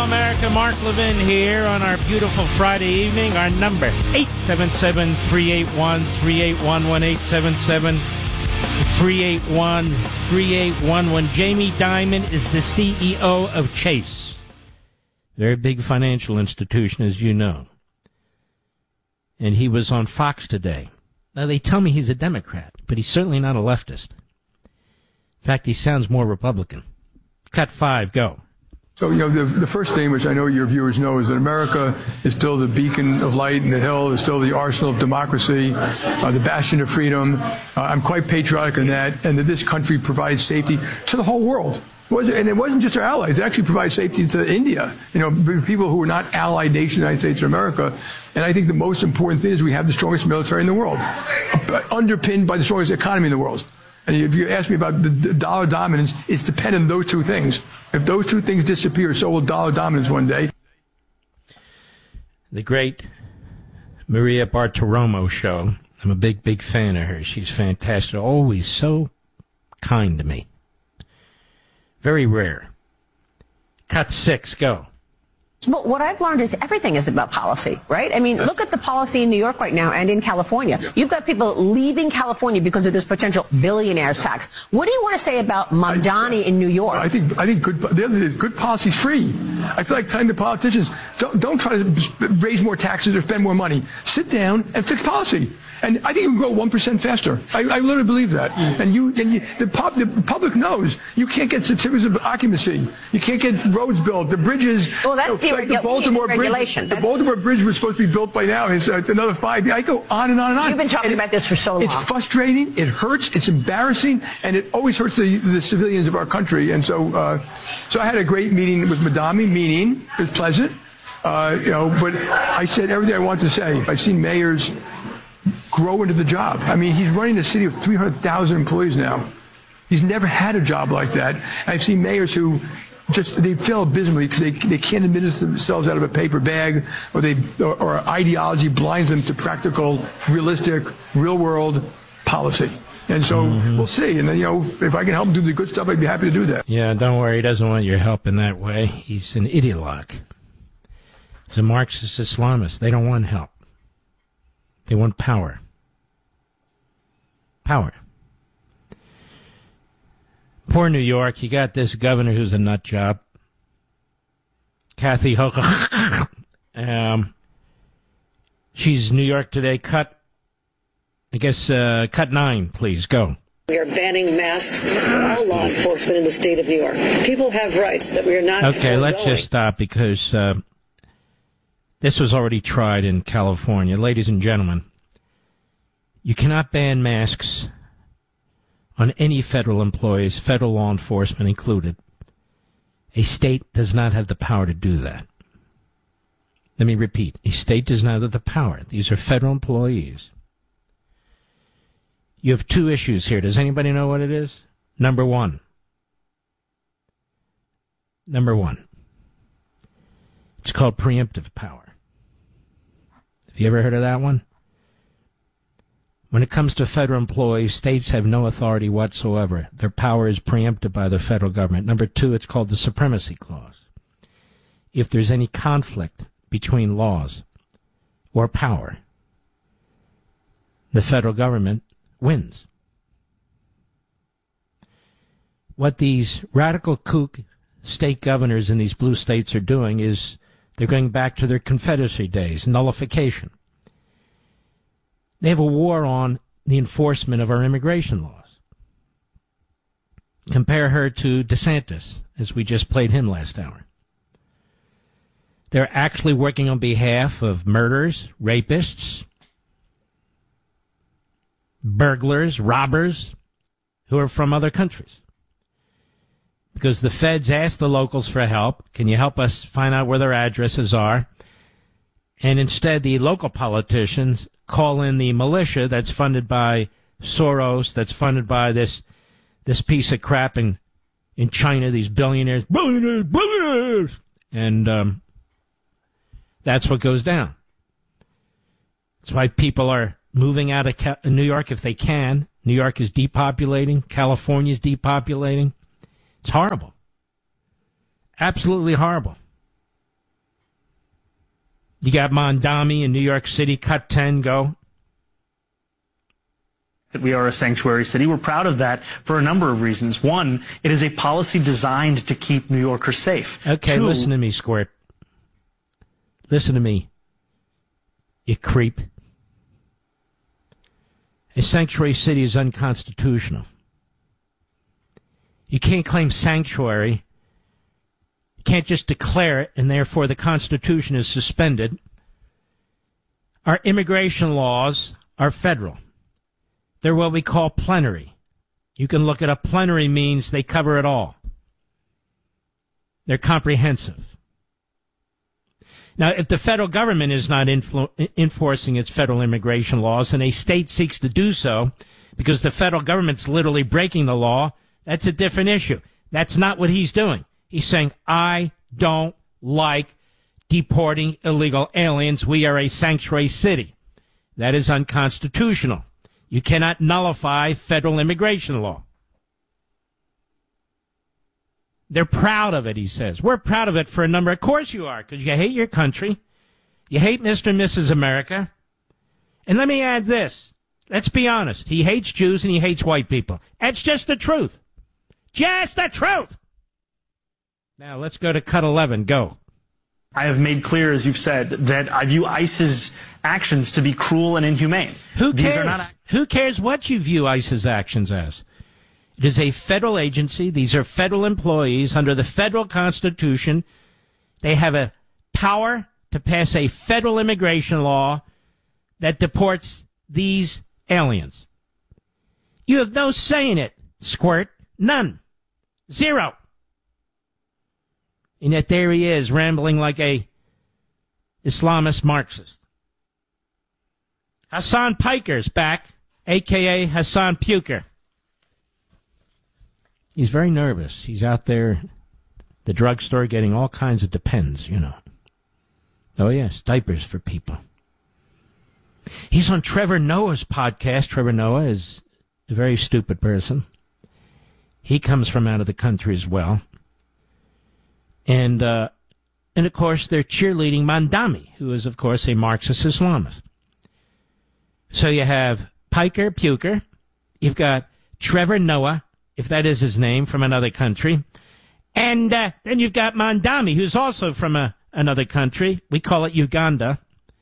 America. Mark Levin here on our beautiful Friday evening. Our number, 877-381-3811, 877-381-3811. Jamie Dimon is the CEO of Chase. Very big financial institution, as you know. And he was on Fox today. Now, they tell me he's a Democrat, but he's certainly not a leftist. In fact, he sounds more Republican. Cut 5, go. So, the first thing, which I know your viewers know, is that America is still the beacon of light and the hill, is still the arsenal of democracy, the bastion of freedom. I'm quite patriotic in that, and that this country provides safety to the whole world. And it wasn't just our allies. It actually provides safety to India, people who are not allied nations of the United States of America. And I think the most important thing is we have the strongest military in the world, underpinned by the strongest economy in the world. And if you ask me about the dollar dominance, it's dependent on those two things. If those two things disappear, so will dollar dominance one day. The great Maria Bartiromo show. I'm a big, big fan of her. She's fantastic. Always so kind to me. Very rare. Cut 6, go. Well, what I've learned is everything is about policy, right? I mean, look at the policy in New York right now and in California. Yeah. You've got people leaving California because of this potential billionaire's tax. What do you want to say about Mamdani in New York? I think good policy's free. I feel like telling the politicians, don't try to raise more taxes or spend more money. Sit down and fix policy. And I think you can grow 1% faster. I literally believe that. And the public knows you can't get certificates of occupancy. You can't get roads built. The bridges. Well, that's the Baltimore Bridge. The Baltimore Bridge was supposed to be built by now. It's another 5 years. I go on and on and on. You've been talking about this for so long. It's frustrating. It hurts. It's embarrassing, and it always hurts the civilians of our country. And so I had a great meeting with Madami. It was pleasant. But I said everything I wanted to say. I've seen mayors grow into the job. I mean, he's running a city of 300,000 employees now. He's never had a job like that. I've seen mayors who they fail abysmally because they can't administer themselves out of a paper bag, or ideology blinds them to practical, realistic, real-world policy. And so we'll see. And then, if I can help him do the good stuff, I'd be happy to do that. Yeah, don't worry. He doesn't want your help in that way. He's an ideologue. He's a Marxist Islamist. They don't want help. They want power. Power. Poor New York. You got this governor who's a nut job. Kathy Hochul. She's New York today. Cut 9, please. Go. We are banning masks for all law enforcement in the state of New York. People have rights that we are not Okay, let's just stop because this was already tried in California. Ladies and gentlemen, you cannot ban masks on any federal employees, federal law enforcement included. A state does not have the power to do that. Let me repeat. A state does not have the power. These are federal employees. You have two issues here. Does anybody know what it is? Number one. It's called preemptive power. Have you ever heard of that one? When it comes to federal employees, states have no authority whatsoever. Their power is preempted by the federal government. Number two, it's called the Supremacy Clause. If there's any conflict between laws or power, the federal government wins. What these radical kook state governors in these blue states are doing is they're going back to their Confederacy days, nullification. They have a war on the enforcement of our immigration laws. Compare her to DeSantis, as we just played him last hour. They're actually working on behalf of murderers, rapists, burglars, robbers, who are from other countries. Because the feds ask the locals for help. Can you help us find out where their addresses are? And instead, the local politicians call in the militia that's funded by Soros, that's funded by this piece of crap in China, these billionaires. And that's what goes down. That's why people are moving out of New York if they can. New York is depopulating. California is depopulating. It's horrible. Absolutely horrible. You got Mondami in New York City. Cut 10, go. That we are a sanctuary city. We're proud of that for a number of reasons. One, it is a policy designed to keep New Yorkers safe. Okay, Two, listen to me, Squirt. Listen to me, you creep. A sanctuary city is unconstitutional. You can't claim sanctuary. You can't just declare it, and therefore the Constitution is suspended. Our immigration laws are federal. They're what we call plenary. You can look it up. Plenary means they cover it all. They're comprehensive. Now, if the federal government is not enforcing its federal immigration laws and a state seeks to do so because the federal government's literally breaking the law, that's a different issue. That's not what he's doing. He's saying, I don't like deporting illegal aliens. We are a sanctuary city. That is unconstitutional. You cannot nullify federal immigration law. They're proud of it, he says. We're proud of it for a number. Of course you are, because you hate your country. You hate Mr. and Mrs. America. And let me add this. Let's be honest. He hates Jews and he hates white people. That's just the truth. Just the truth. Now, let's go to cut 11. Go. I have made clear, as you've said, that I view ICE's actions to be cruel and inhumane. Who cares? These are not... Who cares what you view ICE's actions as? It is a federal agency. These are federal employees under the federal Constitution. They have a power to pass a federal immigration law that deports these aliens. You have no say in it, Squirt. None. Zero. And yet there he is, rambling like a Islamist Marxist. Hassan Piker's back, a.k.a. Hassan Puker. He's very nervous. He's out there at the drugstore getting all kinds of Depends, you know. Oh, yes, diapers for people. He's on Trevor Noah's podcast. Trevor Noah is a very stupid person. He comes from out of the country as well. And of course, they're cheerleading Mondami, who is, of course, a Marxist Islamist. So you have Piker, Puker. You've got Trevor Noah, if that is his name, from another country. And then you've got Mondami, who's also from another country. We call it Uganda.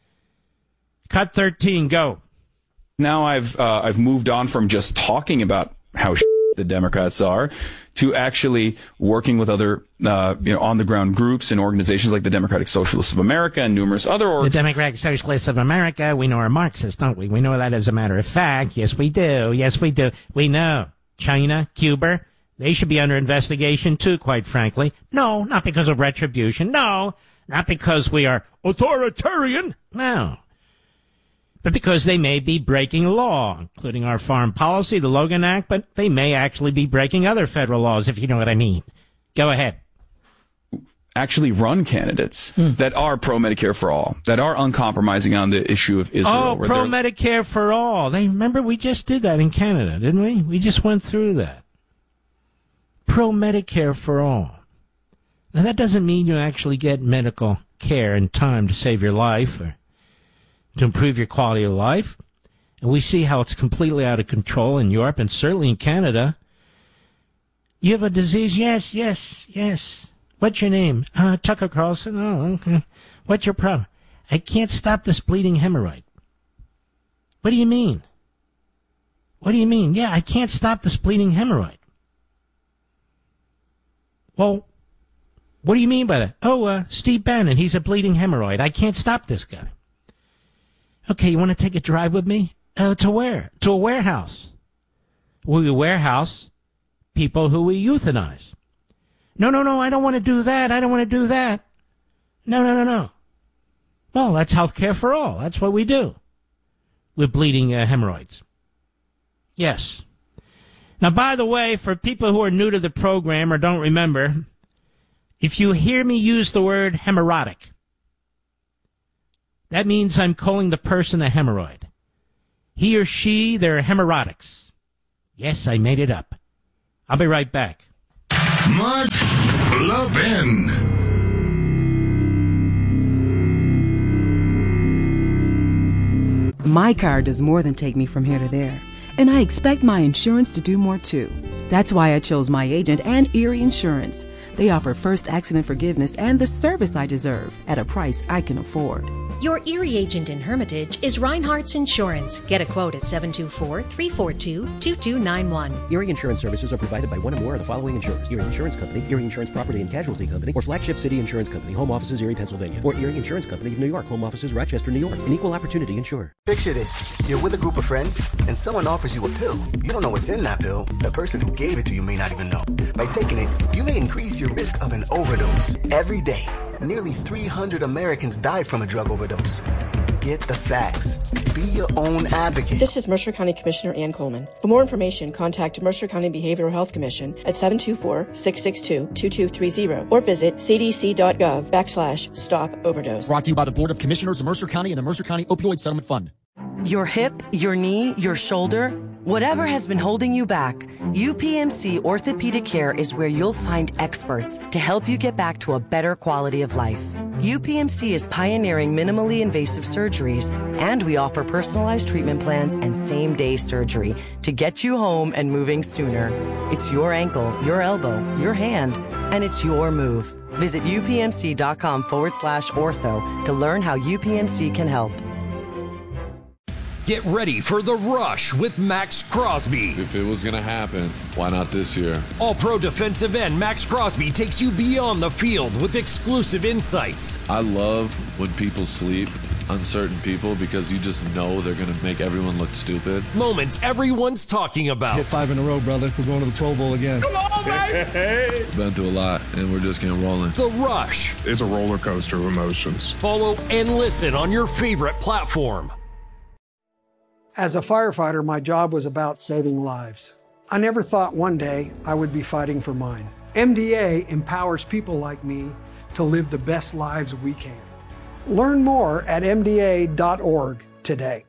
Cut 13, go. Now I've moved on from just talking about how the Democrats are to actually working with other on-the-ground groups and organizations like the Democratic Socialists of America and numerous other The Democratic Socialists of America, we know are Marxists, don't we? We know that as a matter of fact. Yes, we do. Yes, we do. We know. China, Cuba, they should be under investigation too, quite frankly. No, not because of retribution. No, not because we are authoritarian. No. But because they may be breaking law, including our foreign policy, the Logan Act, but they may actually be breaking other federal laws, if you know what I mean. Go ahead. Actually run candidates that are pro-Medicare for all, that are uncompromising on the issue of Israel. Oh, pro-Medicare for all. Remember, we just did that in Canada, didn't we? We just went through that. Pro-Medicare for all. Now, that doesn't mean you actually get medical care in time to save your life or to improve your quality of life. And we see how it's completely out of control in Europe and certainly in Canada. You have a disease? Yes. What's your name? Tucker Carlson. Oh, okay. What's your problem? I can't stop this bleeding hemorrhoid. What do you mean? What do you mean? Yeah, I can't stop this bleeding hemorrhoid. Well, what do you mean by that? Oh, Steve Bannon, he's a bleeding hemorrhoid. I can't stop this guy. Okay, you want to take a drive with me? To where? To a warehouse. We warehouse people who we euthanize. No, I don't want to do that. No. Well, that's health care for all. That's what we do with bleeding hemorrhoids. Yes. Now, by the way, for people who are new to the program or don't remember, if you hear me use the word hemorrhotic, that means I'm calling the person a hemorrhoid. He or she, they're hemorrhotics. Yes, I made it up. I'll be right back. Mark Levin. My car does more than take me from here to there. And I expect my insurance to do more too. That's why I chose my agent and Erie Insurance. They offer first accident forgiveness and the service I deserve at a price I can afford. Your Erie agent in Hermitage is Reinhardt's Insurance. Get a quote at 724-342-2291. Erie Insurance services are provided by one or more of the following insurers: Erie Insurance Company, Erie Insurance Property and Casualty Company, or Flagship City Insurance Company, home offices Erie, Pennsylvania, or Erie Insurance Company of New York, home offices Rochester, New York. An equal opportunity insurer. Picture this. You're with a group of friends, and someone offers you a pill. You don't know what's in that pill. The person who gave it to you may not even know. By taking it, you may increase your risk of an overdose. Every day, nearly 300 Americans died from a drug overdose. Get the facts. Be your own advocate. This is Mercer County Commissioner Ann Coleman. For more information, contact Mercer County Behavioral Health Commission at 724-662-2230 or visit cdc.gov/stop-overdose. Brought to you by the Board of Commissioners of Mercer County and the Mercer County Opioid Settlement Fund. Your hip, your knee, your shoulder, whatever has been holding you back, UPMC Orthopedic Care is where you'll find experts to help you get back to a better quality of life. UPMC is pioneering minimally invasive surgeries, and we offer personalized treatment plans and same-day surgery to get you home and moving sooner. It's your ankle, your elbow, your hand, and it's your move. Visit upmc.com/ortho to learn how UPMC can help. Get ready for The Rush with Max Crosby. If it was going to happen, why not this year? All-pro defensive end Max Crosby takes you beyond the field with exclusive insights. I love when people sleep, uncertain people, because you just know they're going to make everyone look stupid. Moments everyone's talking about. Hit 5 in a row, brother. We're going to the Pro Bowl again. Come on, baby! Been through a lot, and we're just getting rolling. The Rush. It's a roller coaster of emotions. Follow and listen on your favorite platform. As a firefighter, my job was about saving lives. I never thought one day I would be fighting for mine. MDA empowers people like me to live the best lives we can. Learn more at MDA.org today.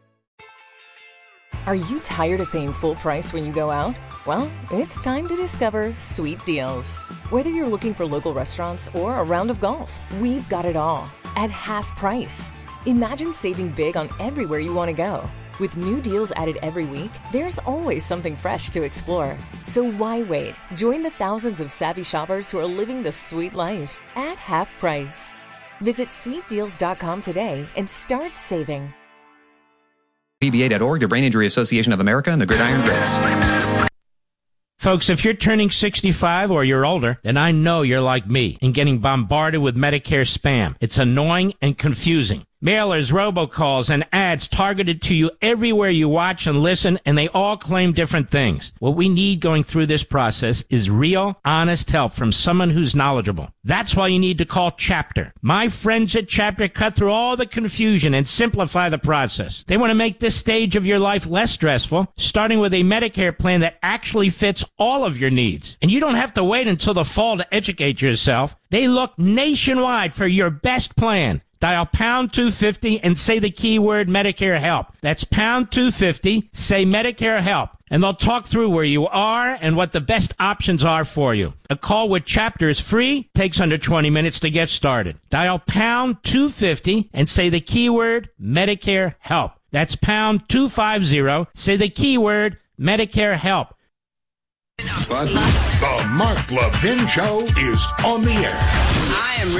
Are you tired of paying full price when you go out? Well, it's time to discover Sweet Deals. Whether you're looking for local restaurants or a round of golf, we've got it all at half price. Imagine saving big on everywhere you want to go. With new deals added every week, there's always something fresh to explore. So why wait? Join the thousands of savvy shoppers who are living the sweet life at half price. Visit sweetdeals.com today and start saving. PBA.org, the Brain Injury Association of America, and the Gridiron Grits. Folks, if you're turning 65 or you're older, then I know you're like me and getting bombarded with Medicare spam. It's annoying and confusing. Mailers, robocalls, and ads targeted to you everywhere you watch and listen, and they all claim different things. What we need going through this process is real, honest help from someone who's knowledgeable. That's why you need to call Chapter. My friends at Chapter cut through all the confusion and simplify the process. They want to make this stage of your life less stressful, starting with a Medicare plan that actually fits all of your needs. And you don't have to wait until the fall to educate yourself. They look nationwide for your best plan. Dial pound 250 and say the keyword Medicare Help. That's pound 250, say Medicare Help, and they'll talk through where you are and what the best options are for you. A call with Chapter is free, takes under 20 minutes to get started. Dial pound 250 and say the keyword Medicare Help. That's pound 250, say the keyword Medicare Help. The Mark Levin Show is on the air.